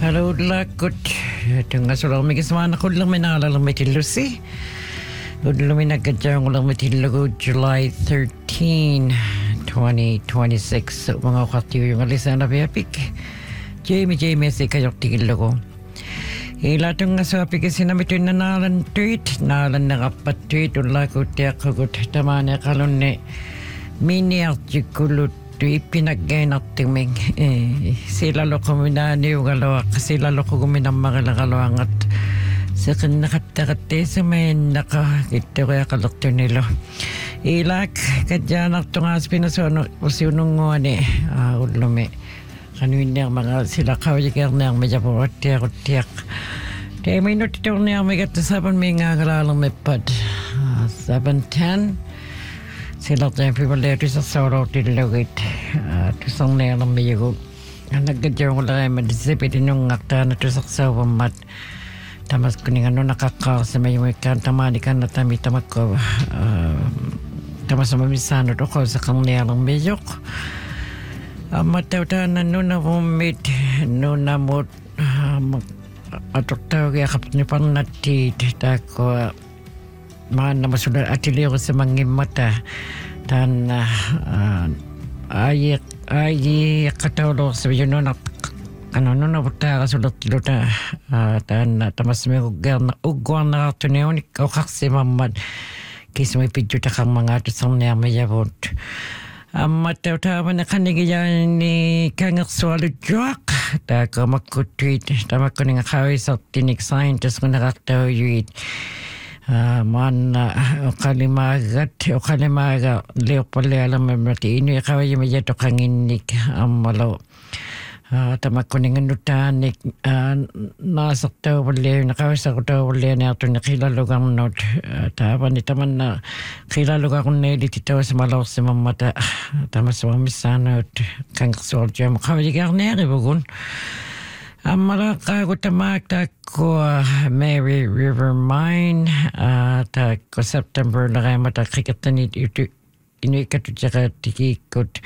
Hello, lakot. Ito nga sulang may kasama ko lang may naalala may tilusi. Good lang may nagkadyang lang may tilugo July 13, 2026. So, mga katiyo yung alisan na piyapik. Jamie si kayok tilugo. Ilatong nga sa apik kasi namin ito na nalan tweet. Nalan na kapat tweet. Ulakot tiyak kagot. Tama na kalon ni mini artikulot. Ipinagay natin may sila loko minani yung galawa kasi lalo ko guminang mga galawang at sa kanakatakate sa may nakakita kaya kalokto nilo ilak kadya nakto nga pinasono usunong nga ni ulumi kanuin niya mga sila kawagigir niya medya po tiyak kaya may notito niya may katasapan may nga galalang may pad 7:10 sila tayo pibalero sa soro tilawit tusang na yung mayagog naggadyaw ko lang ay madisipit yung akta na tusak sa wamat tamas ko nga no nakakaw sa may wikan tamani ka na tamat ko tamas sa mamisano to ko sa kang na yung mayok matawtanan no na vomit no na mot atok tao kaya kapit niyo pang natit tako man na masulat atili ko sa mga mata dan ay katulog sa yun na ano na buta kasulat luta dan tamas may ugwan na ito na yun ikaw kaksi mamad kisa may pidyo takang mga tusang na mayabot matawtawa na kanigayan ni kangak swalo joak tako magkutweet tama ko nga kaway sa tinik scientist ko nakaktaw yun man kalimaga leo pala alam mati ino kaway mayato kanginik amalo tama ko nga nutanik nasaktaw pala nakawisa ko taw pala na ito nakilalugang not tama ni taman na kilalugang ko na editito sa malaw sa mamata tama sa mamisanot kang soldier makaway kang naribugun Malaka ko tamakta ko Mary River Mine ta ko September na kaya matakikatan ito inuikat tsaka tikikot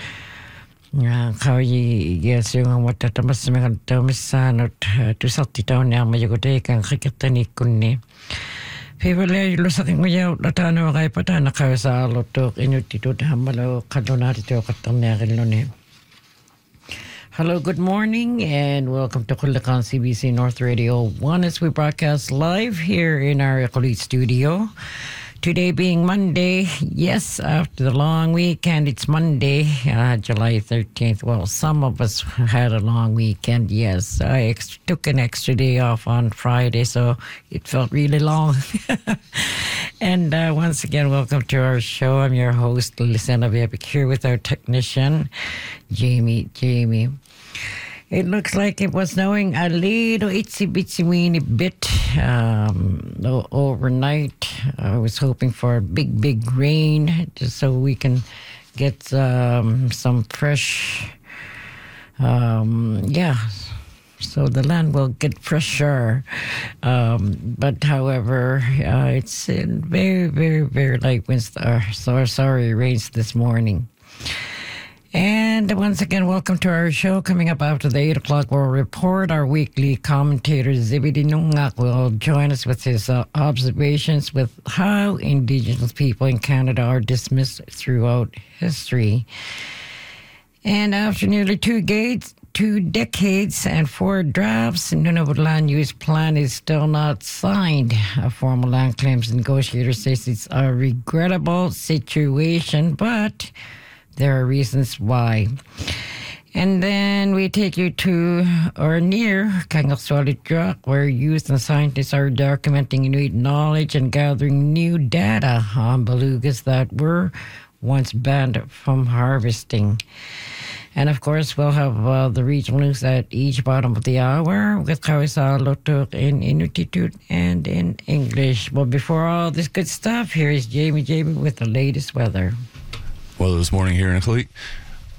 kawai yes yung matatamas sa mga taumisanot to sakti taon na mayagote kang kikatan ikon ni Pibali lusakin ko yaw latano kay patana kayo sa lotok inutitut hamalo kadonati to katang nakin ni Hello, good morning, and welcome to Kulakan CBC North Radio 1 as we broadcast live here in our Ecolit studio. Today being Monday, yes, after the long weekend, it's Monday, July 13th. Well, some of us had a long weekend, yes. I took an extra day off on Friday, so it felt really long. And once again, welcome to our show. I'm your host, Lisena Viapic, here with our technician, Jamie. It looks like it was snowing a little itsy-bitsy weeny bit overnight. I was hoping for a big rain just so we can get some fresh, so the land will get fresher. But however, it's very light winds, rains this morning. And once again, welcome to our show. Coming up after the 8 o'clock World Report, our weekly commentator Zibidi Nungak will join us with his observations with how Indigenous people in Canada are dismissed throughout history. And after nearly two decades and 4 drafts, Nunavut land use plan is still not signed. A former land claims negotiator says it's a regrettable situation, but there are reasons why. And then we take you to or near Kangaswalitjak, where youth and scientists are documenting Inuit knowledge and gathering new data on belugas that were once banned from harvesting. And of course, we'll have the regional news at each bottom of the hour with Kawisa Lotuk in Inuktitut and in English. But before all this good stuff, here is Jamie with the latest weather. Well, this morning here in Ecolit,